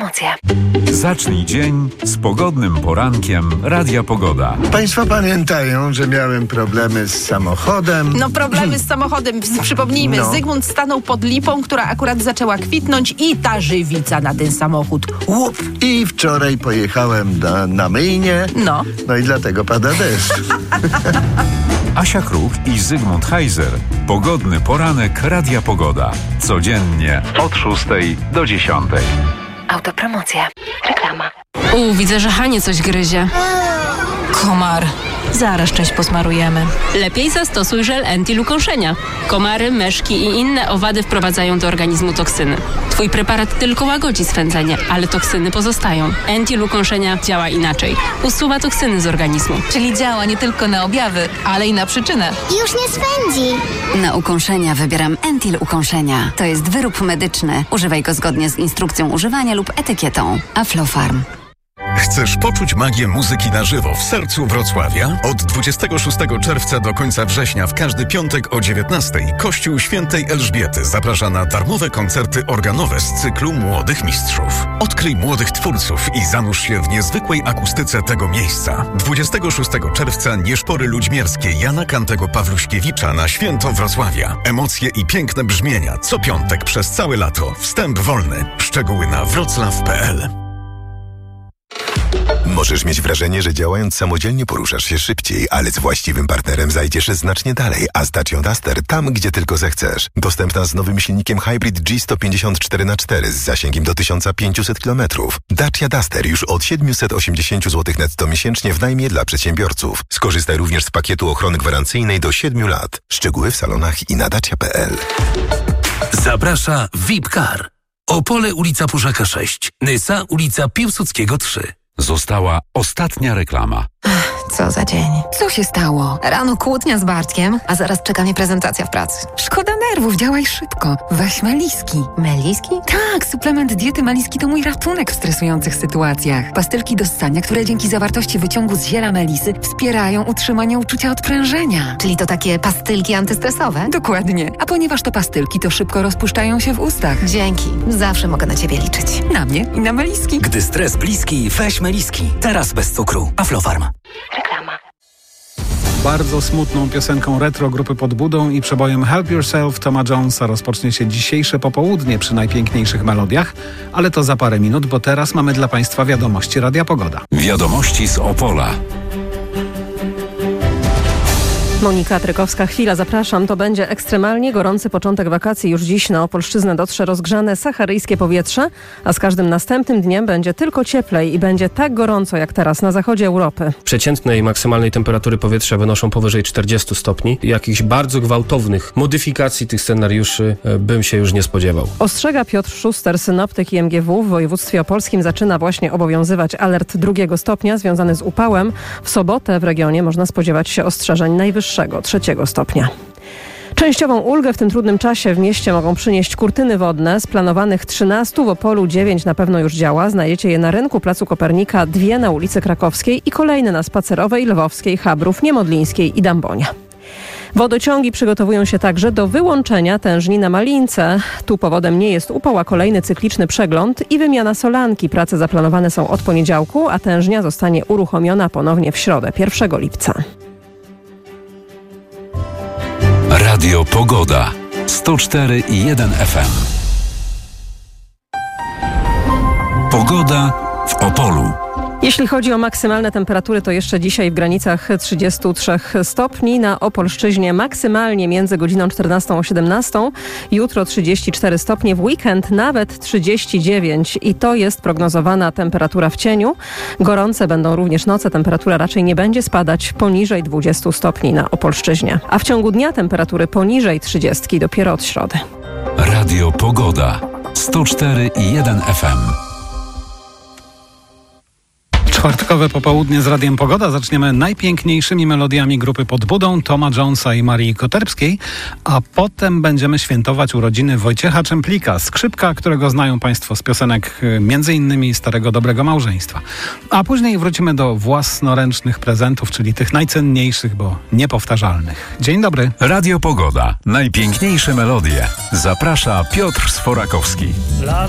Autopromocja. Zacznij dzień z pogodnym porankiem Radia Pogoda. Państwo pamiętają, że miałem problemy z samochodem. No problemy z samochodem, przypomnijmy, Zygmunt stanął pod lipą, która akurat zaczęła kwitnąć i ta żywica na ten samochód. Łup! I wczoraj pojechałem na myjnię. No i dlatego pada deszcz. Asia Kruk i Zygmunt Heiser. Pogodny poranek Radia Pogoda. Codziennie od 6 do 10. Autopromocja. Reklama. Widzę, że Hanie coś gryzie. Komar. Zaraz część posmarujemy. Lepiej zastosuj żel anti-lukąszenia. Komary, myszki i inne owady wprowadzają do organizmu toksyny. Twój preparat tylko łagodzi swędzenie, ale toksyny pozostają. Anti-lukąszenia działa inaczej. Usuwa toksyny z organizmu. Czyli działa nie tylko na objawy, ale i na przyczynę. Już nie swędzi. Na ukąszenia wybieram Entil Ukąszenia. To jest wyrób medyczny. Używaj go zgodnie z instrukcją używania lub etykietą. Aflofarm. Chcesz poczuć magię muzyki na żywo w sercu Wrocławia? Od 26 czerwca do końca września w każdy piątek o 19:00 Kościół Świętej Elżbiety zaprasza na darmowe koncerty organowe z cyklu Młodych Mistrzów. Odkryj młodych twórców i zanurz się w niezwykłej akustyce tego miejsca. 26 czerwca Nieszpory Ludźmierskie Jana Kantego Pawluśkiewicza na święto Wrocławia. Emocje i piękne brzmienia co piątek przez całe lato. Wstęp wolny. Szczegóły na wroclaw.pl. Możesz mieć wrażenie, że działając samodzielnie poruszasz się szybciej, ale z właściwym partnerem zajdziesz znacznie dalej, a z Dacia Duster tam, gdzie tylko zechcesz. Dostępna z nowym silnikiem Hybrid G154x4 z zasięgiem do 1500 km. Dacia Duster już od 780 zł netto miesięcznie w najmie dla przedsiębiorców. Skorzystaj również z pakietu ochrony gwarancyjnej do 7 lat. Szczegóły w salonach i na dacia.pl. Zaprasza VIP Car. Opole, ulica Puszaka 6. Nysa, ulica Piłsudskiego 3. Została ostatnia reklama. Co za dzień. Co się stało? Rano kłótnia z Bartkiem, a zaraz czeka mnie prezentacja w pracy. Szkoda nerwów, działaj szybko. Weź Meliski. Meliski? Tak, suplement diety Meliski to mój ratunek w stresujących sytuacjach. Pastylki do ssania, które dzięki zawartości wyciągu z ziela melisy wspierają utrzymanie uczucia odprężenia. Czyli to takie pastylki antystresowe? Dokładnie. A ponieważ to pastylki, to szybko rozpuszczają się w ustach. Dzięki. Zawsze mogę na ciebie liczyć. Na mnie i na Meliski. Gdy stres bliski, weź Meliski. Teraz bez cukru. Aflofarm. Reklama. Bardzo smutną piosenką retro grupy Pod Budą i przebojem Help Yourself Toma Jonesa rozpocznie się dzisiejsze popołudnie przy najpiękniejszych melodiach, ale to za parę minut, bo teraz mamy dla Państwa wiadomości Radia Pogoda. Wiadomości z Opola. Monika Trykowska, chwila, zapraszam. To będzie ekstremalnie gorący początek wakacji. Już dziś na Opolszczyznę dotrze rozgrzane saharyjskie powietrze, a z każdym następnym dniem będzie tylko cieplej i będzie tak gorąco jak teraz na zachodzie Europy. Przeciętnej maksymalnej temperatury powietrza wynoszą powyżej 40 stopni. Jakichś bardzo gwałtownych modyfikacji tych scenariuszy bym się już nie spodziewał. Ostrzega Piotr Szuster, synoptyk IMGW. W województwie opolskim zaczyna właśnie obowiązywać alert 2 stopnia związany z upałem. W sobotę w regionie można spodziewać się ostrzeżeń najwyższego 3 stopnia. Częściową ulgę w tym trudnym czasie w mieście mogą przynieść kurtyny wodne. Z planowanych 13 w Opolu 9 na pewno już działa. Znajdziecie je na rynku Placu Kopernika, 2 na ulicy Krakowskiej i kolejne na Spacerowej, Lwowskiej, Chabrów, Niemodlińskiej i Dambonia. Wodociągi przygotowują się także do wyłączenia tężni na Malince. Tu powodem nie jest upał, a kolejny cykliczny przegląd i wymiana solanki. Prace zaplanowane są od poniedziałku, a tężnia zostanie uruchomiona ponownie w środę, 1 lipca. Radio Pogoda 104,1 FM. Pogoda w Opolu. Jeśli chodzi o maksymalne temperatury, to jeszcze dzisiaj w granicach 33 stopni. Na Opolszczyźnie maksymalnie między godziną 14 a 17. Jutro 34 stopnie, w weekend nawet 39 i to jest prognozowana temperatura w cieniu. Gorące będą również noce, temperatura raczej nie będzie spadać poniżej 20 stopni na Opolszczyźnie. A w ciągu dnia temperatury poniżej 30 dopiero od środy. Radio Pogoda 104,1 FM. Czwartkowe popołudnie z Radiem Pogoda zaczniemy najpiękniejszymi melodiami grupy Pod Budą, Toma Jonesa i Marii Koterskiej, a potem będziemy świętować urodziny Wojciecha Czemplika, skrzypka, którego znają Państwo z piosenek m.in. Starego Dobrego Małżeństwa. A później wrócimy do własnoręcznych prezentów, czyli tych najcenniejszych, bo niepowtarzalnych. Dzień dobry. Radio Pogoda. Najpiękniejsze melodie. Zaprasza Piotr Sforakowski.